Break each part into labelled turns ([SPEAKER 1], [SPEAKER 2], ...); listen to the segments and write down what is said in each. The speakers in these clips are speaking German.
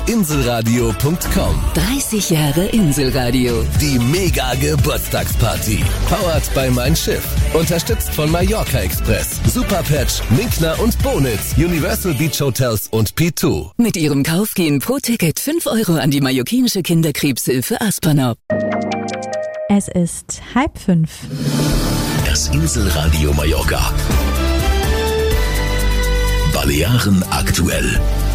[SPEAKER 1] Inselradio.com.
[SPEAKER 2] 30 Jahre Inselradio.
[SPEAKER 1] Die Mega-Geburtstagsparty. Powered by Mein Schiff. Unterstützt von Mallorca Express, Superpatch, Minkner und Bonitz, Universal Beach Hotels und P2.
[SPEAKER 2] Mit ihrem Kauf gehen pro Ticket 5 € an die mallorquinische Kinderkrebshilfe Aspernop.
[SPEAKER 3] Es ist 4:30.
[SPEAKER 1] Das Inselradio Mallorca. Balearen aktuell.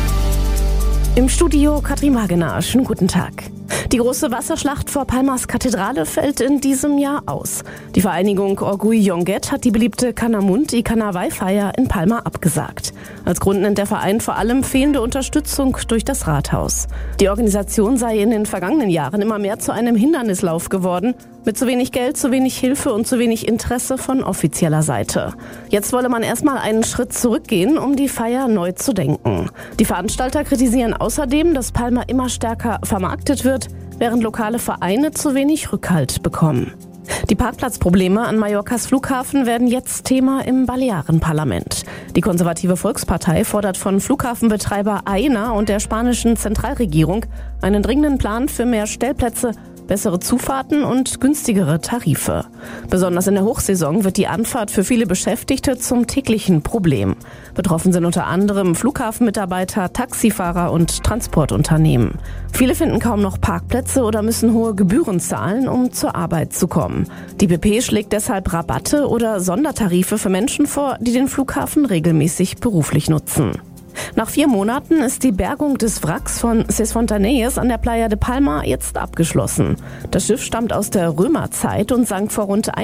[SPEAKER 4] Im Studio Katrin Magener. Schönen guten Tag. Die große Wasserschlacht vor Palmas Kathedrale fällt in diesem Jahr aus. Die Vereinigung Orgull Llonguet hat die beliebte Canamunt i Carnaval-Feier in Palma abgesagt. Als Grund nennt der Verein vor allem fehlende Unterstützung durch das Rathaus. Die Organisation sei in den vergangenen Jahren immer mehr zu einem Hindernislauf geworden, mit zu wenig Geld, zu wenig Hilfe und zu wenig Interesse von offizieller Seite. Jetzt wolle man erstmal einen Schritt zurückgehen, um die Feier neu zu denken. Die Veranstalter kritisieren außerdem, dass Palma immer stärker vermarktet wird, während lokale Vereine zu wenig Rückhalt bekommen. Die Parkplatzprobleme an Mallorcas Flughafen werden jetzt Thema im Balearenparlament. Die konservative Volkspartei fordert von Flughafenbetreiber Aena und der spanischen Zentralregierung einen dringenden Plan für mehr Stellplätze, bessere Zufahrten und günstigere Tarife. Besonders in der Hochsaison wird die Anfahrt für viele Beschäftigte zum täglichen Problem. Betroffen sind unter anderem Flughafenmitarbeiter, Taxifahrer und Transportunternehmen. Viele finden kaum noch Parkplätze oder müssen hohe Gebühren zahlen, um zur Arbeit zu kommen. Die BP schlägt deshalb Rabatte oder Sondertarife für Menschen vor, die den Flughafen regelmäßig beruflich nutzen. Nach 4 Monaten ist die Bergung des Wracks von Ses Fontanelles an der Playa de Palma jetzt abgeschlossen. Das Schiff stammt aus der Römerzeit und sank vor rund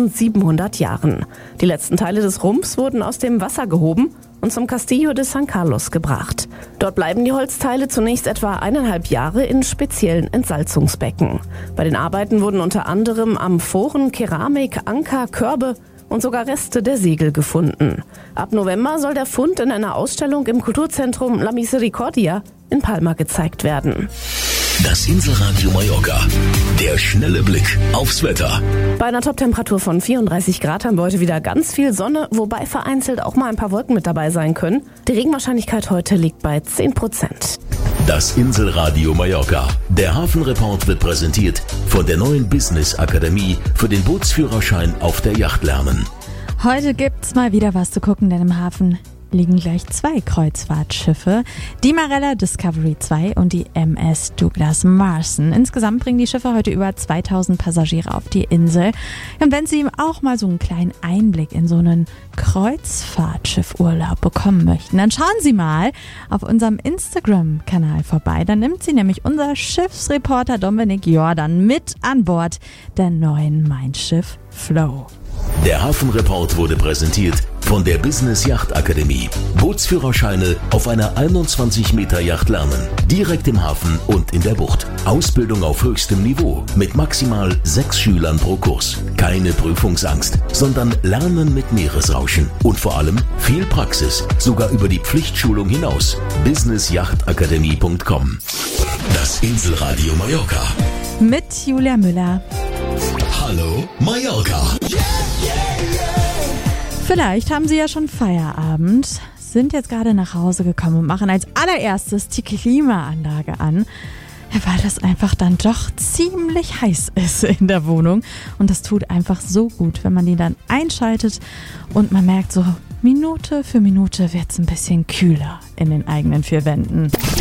[SPEAKER 4] 1700 Jahren. Die letzten Teile des Rumpfs wurden aus dem Wasser gehoben und zum Castillo de San Carlos gebracht. Dort bleiben die Holzteile zunächst etwa 1,5 Jahre in speziellen Entsalzungsbecken. Bei den Arbeiten wurden unter anderem Amphoren, Keramik, Anker, Körbe und sogar Reste der Segel gefunden. Ab November soll der Fund in einer Ausstellung im Kulturzentrum La Misericordia in Palma gezeigt werden.
[SPEAKER 1] Das Inselradio Mallorca. Der schnelle Blick aufs Wetter.
[SPEAKER 4] Bei einer Toptemperatur von 34 Grad haben wir heute wieder ganz viel Sonne, wobei vereinzelt auch mal ein paar Wolken mit dabei sein können. Die Regenwahrscheinlichkeit heute liegt bei 10%.
[SPEAKER 1] Das Inselradio Mallorca. Der Hafenreport wird präsentiert von der neuen Business Akademie für den Bootsführerschein auf der Yacht lernen.
[SPEAKER 3] Heute gibt's mal wieder was zu gucken, denn im Hafen liegen gleich 2 Kreuzfahrtschiffe, die Marella Discovery 2 und die MS Douglas Marson. Insgesamt bringen die Schiffe heute über 2000 Passagiere auf die Insel. Und wenn Sie auch mal so einen kleinen Einblick in so einen Kreuzfahrtschiffurlaub bekommen möchten, dann schauen Sie mal auf unserem Instagram-Kanal vorbei. Dann nimmt Sie nämlich unser Schiffsreporter Dominik Jordan mit an Bord der neuen Mein Schiff Flow.
[SPEAKER 1] Der Hafenreport wurde präsentiert von der Business Yacht Akademie. Bootsführerscheine auf einer 21-Meter-Yacht lernen. Direkt im Hafen und in der Bucht. Ausbildung auf höchstem Niveau mit maximal 6 Schülern pro Kurs. Keine Prüfungsangst, sondern Lernen mit Meeresrauschen. Und vor allem viel Praxis, sogar über die Pflichtschulung hinaus. businessjachtakademie.com. Das Inselradio Mallorca.
[SPEAKER 3] Mit Julia Müller.
[SPEAKER 1] Hallo Mallorca.
[SPEAKER 3] Vielleicht haben Sie ja schon Feierabend, sind jetzt gerade nach Hause gekommen und machen als allererstes die Klimaanlage an, weil das einfach dann doch ziemlich heiß ist in der Wohnung. Und das tut einfach so gut, wenn man die dann einschaltet und man merkt so, Minute für Minute wird es ein bisschen kühler in den eigenen 4 Wänden.